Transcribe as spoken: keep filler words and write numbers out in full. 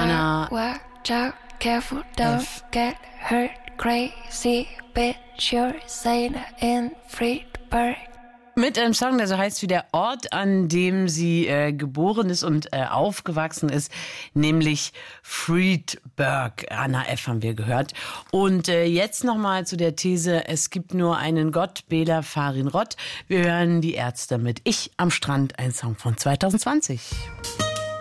Anna Watch out, careful, don't F. get hurt, crazy bitch, you're sane in Friedberg. mit einem Song, der so heißt wie der Ort, an dem sie äh, geboren ist und äh, aufgewachsen ist, nämlich Friedberg. Anna F. haben wir gehört. Und äh, jetzt nochmal zu der These, es gibt nur einen Gott, Bela Farin Rott. Wir hören die Ärzte mit Ich am Strand, ein Song von zwanzig zwanzig.